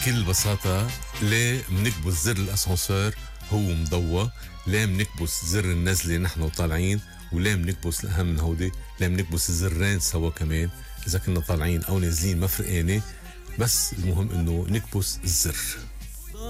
بكل البساطة ليه منكبس زر الأسانسور هو مضوى، ليه منكبس زر النزلة نحن وطالعين، وليه منكبس الأهم من هودي ليه منكبس الزرين سوا كمان إذا كنا طالعين أو نازلين مفرقانة، بس المهم إنه نكبس الزر.